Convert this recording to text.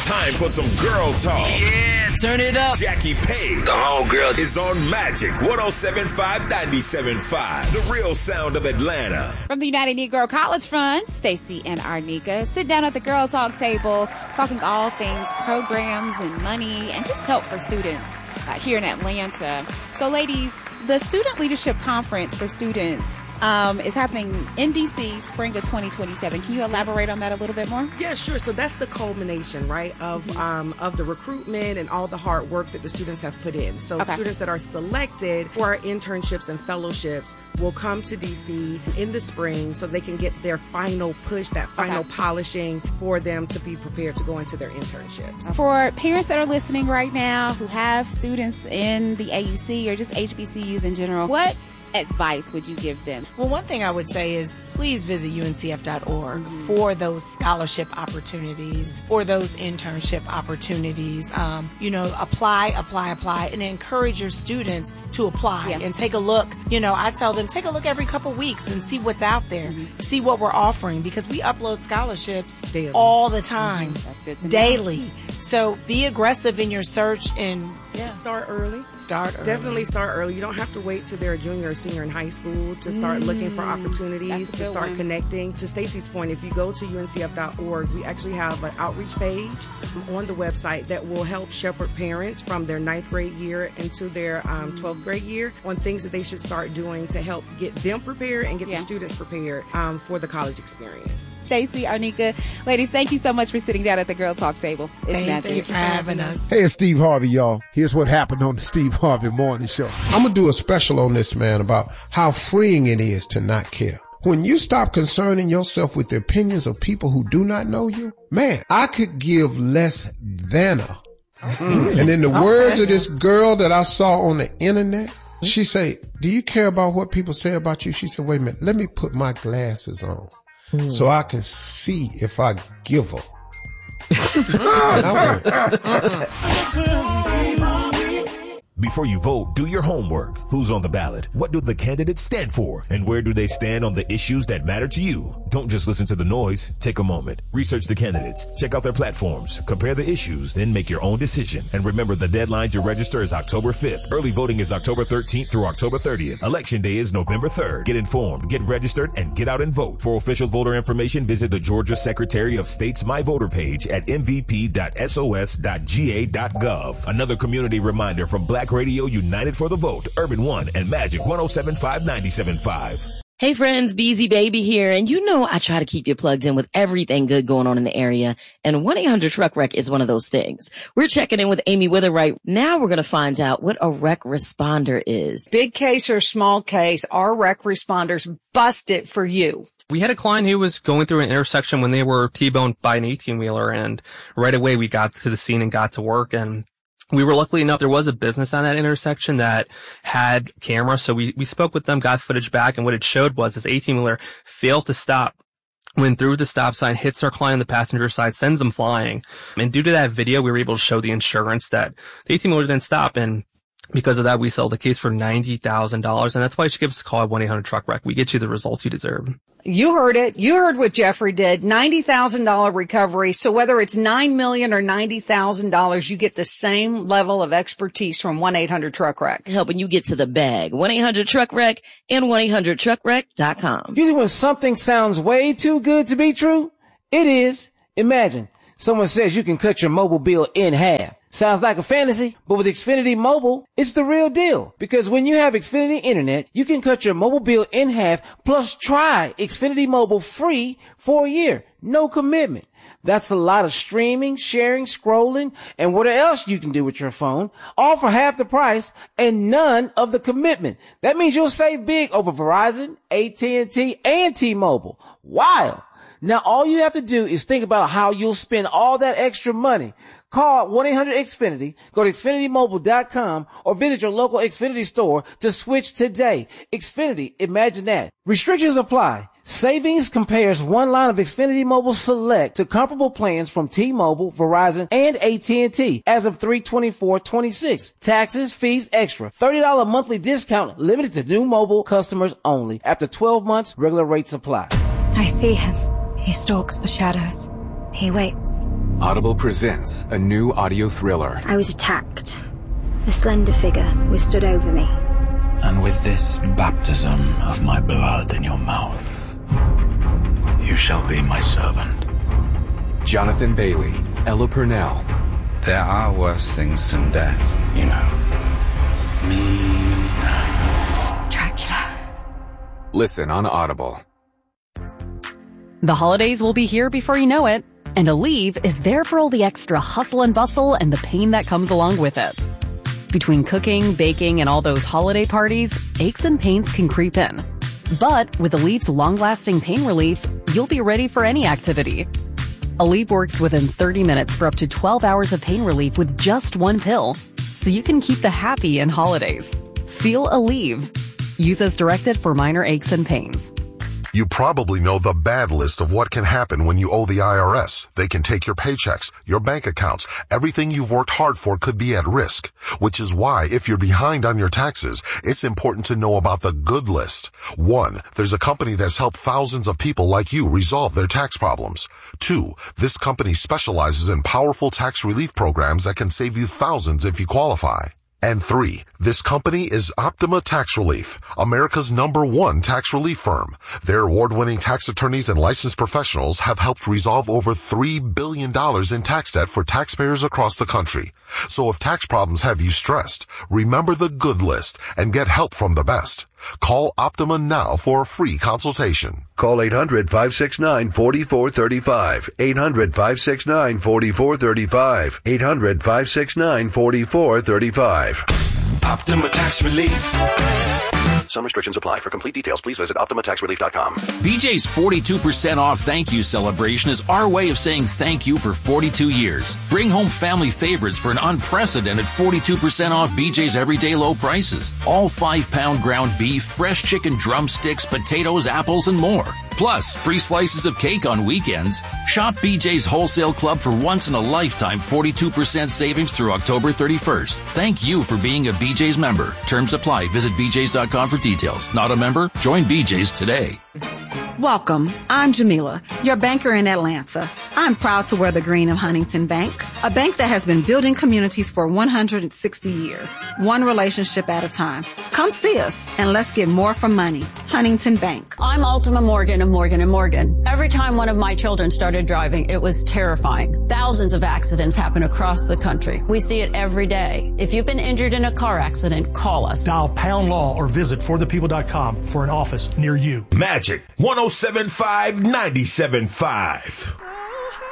Time for some girl talk. Yeah, turn it up. Jackie Page, the homegirl, is on Magic 107.5 97.5, the real sound of Atlanta. From the United Negro College Fund, Stacey and Arnika sit down at the Girl Talk table, talking all things programs and money and just help for students here in Atlanta. So, ladies, the Student Leadership Conference for students is happening in D.C. spring of 2027. Can you elaborate on that a little bit more? Yeah, sure. So that's the culmination, right, of the recruitment and all the hard work that the students have put in. So students that are selected for our internships and fellowships will come to D.C. in the spring so they can get their final push, that final polishing for them to be prepared to go into their internships. For parents that are listening right now who have students in the AUC or just HBCUs in general, what advice would you give them? Well, one thing I would say is please visit uncf.org for those scholarship opportunities, for those internship opportunities. Apply, and encourage your students to apply and take a look. I tell them, take a look every couple weeks and see what's out there, see what we're offering, because we upload scholarships daily, all the time, daily. So be aggressive in your search and start early. Definitely start early. You don't have to wait till they're a junior or senior in high school to start looking for opportunities, to start connecting. To Stacey's point, if you go to uncf.org, we actually have an outreach page on the website that will help shepherd parents from their 9th grade year into their 12th grade year on things that they should start doing to help get them prepared and get the students prepared for the college experience. Stacey, Arnika, ladies, thank you so much for sitting down at the Girl Talk table. It's magic. Thank you for having us. Hey, it's Steve Harvey, y'all. Here's what happened on the Steve Harvey Morning Show. I'm going to do a special on this, man, about how freeing it is to not care. When you stop concerning yourself with the opinions of people who do not know you, man, I could give less than a. And in the words of this girl that I saw on the internet, she said, do you care about what people say about you? She said, wait a minute, let me put my glasses on so I can see if I give a. And I went, Before you vote, do your homework. Who's on the ballot? What do the candidates stand for? And where do they stand on the issues that matter to you? Don't just listen to the noise. Take a moment. Research the candidates. Check out their platforms. Compare the issues. Then make your own decision. And remember, the deadline to register is October 5th. Early voting is October 13th through October 30th. Election day is November 3rd. Get informed, get registered, and get out and vote. For official voter information, visit the Georgia Secretary of State's My Voter page at mvp.sos.ga.gov. Another community reminder from Black Radio United for the Vote, Urban One, and Magic 107.5 97.5. Hey friends, Beezy Baby here, and I try to keep you plugged in with everything good going on in the area, and 1-800-TRUCK-WRECK is one of those things. We're checking in with Amy Witherwright. Now we're going to find out what a wreck responder is. Big case or small case, our wreck responders bust it for you. We had a client who was going through an intersection when they were T-boned by an 18-wheeler, and right away we got to the scene and got to work, and we were luckily enough, there was a business on that intersection that had cameras. So we spoke with them, got footage back, and what it showed was this 18-wheeler failed to stop, went through the stop sign, hits our client on the passenger side, sends them flying. And due to that video, we were able to show the insurance that the 18-wheeler didn't stop. And because of that, we sold the case for $90,000. And that's why you should give us a call at 1-800-TRUCK-WRECK. We get you the results you deserve. You heard it. You heard what Jeffrey did. $90,000 recovery. So whether it's $9 million or $90,000, you get the same level of expertise from 1-800-TRUCK-WRECK. Helping you get to the bag. 1-800-TRUCK-WRECK and 1-800-TRUCK-WRECK.com. Usually when something sounds way too good to be true, it is. Imagine someone says you can cut your mobile bill in half. Sounds like a fantasy, but with Xfinity Mobile, it's the real deal. Because when you have Xfinity Internet, you can cut your mobile bill in half, plus try Xfinity Mobile free for a year. No commitment. That's a lot of streaming, sharing, scrolling, and what else you can do with your phone, all for half the price and none of the commitment. That means you'll save big over Verizon, AT&T, and T-Mobile. Wow! Now all you have to do is think about how you'll spend all that extra money. Call 1-800-XFINITY, go to XfinityMobile.com, or visit your local Xfinity store to switch today. Xfinity, imagine that. Restrictions apply. Savings compares one line of Xfinity Mobile Select to comparable plans from T-Mobile, Verizon, and AT&T as of 3/24/26. Taxes, fees, extra. $30 monthly discount limited to new mobile customers only. After 12 months, regular rates apply. I see him. He stalks the shadows. He waits. Audible presents a new audio thriller. I was attacked. A slender figure was stood over me. And with this baptism of my blood in your mouth, you shall be my servant. Jonathan Bailey, Ella Purnell. There are worse things than death, you know. Dracula. Listen on Audible. The holidays will be here before you know it, and Aleve is there for all the extra hustle and bustle and the pain that comes along with it. Between cooking, baking, and all those holiday parties, aches and pains can creep in. But with Aleve's long-lasting pain relief, you'll be ready for any activity. Aleve works within 30 minutes for up to 12 hours of pain relief with just one pill, so you can keep the happy in holidays. Feel Aleve. Use as directed for minor aches and pains. You probably know the bad list of what can happen when you owe the IRS. They can take your paychecks, your bank accounts, everything you've worked hard for could be at risk. Which is why, if you're behind on your taxes, it's important to know about the good list. 1, there's a company that's helped thousands of people like you resolve their tax problems. 2, this company specializes in powerful tax relief programs that can save you thousands if you qualify. And 3, this company is Optima Tax Relief, America's #1 tax relief firm. Their award-winning tax attorneys and licensed professionals have helped resolve over $3 billion in tax debt for taxpayers across the country. So if tax problems have you stressed, remember the good list and get help from the best. Call Optima now for a free consultation. Call 800-569-4435. 800-569-4435. 800-569-4435. Optima Tax Relief. Some restrictions apply. For complete details, please visit OptimaTaxRelief.com. BJ's 42% off thank you celebration is our way of saying thank you for 42 years. Bring home family favorites for an unprecedented 42% off BJ's everyday low prices. All 5-pound ground beef, fresh chicken drumsticks, potatoes, apples, and more. Plus, free slices of cake on weekends. Shop BJ's Wholesale Club for once-in-a-lifetime 42% savings through October 31st. Thank you for being a BJ's member. Terms apply. Visit BJ's.com for details. Not a member? Join BJ's today. Welcome. I'm Jamila, your banker in Atlanta. I'm proud to wear the green of Huntington Bank, a bank that has been building communities for 160 years, one relationship at a time. Come see us and let's get more for money. Huntington Bank. I'm Ultima Morgan of Morgan & Morgan. Every time one of my children started driving, it was terrifying. Thousands of accidents happen across the country. We see it every day. If you've been injured in a car accident, call us. Dial pound law or visit forthepeople.com for an office near you. Magic 107.5 97.5.